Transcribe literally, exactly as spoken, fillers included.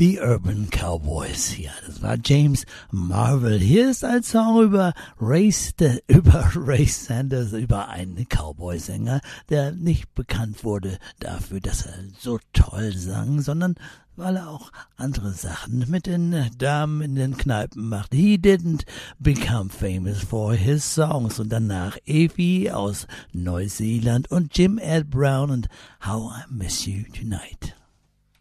The Urban Cowboys. Ja, das war James Marvel. Hier ist ein Song über Ray, St- über Ray Sanders, über einen Cowboy-Sänger, der nicht bekannt wurde dafür, dass er so toll sang, sondern weil er auch andere Sachen mit den Damen in den Kneipen macht. He didn't become famous for his songs. Und danach Evie aus Neuseeland und Jim Ed Brown und How I Miss You Tonight.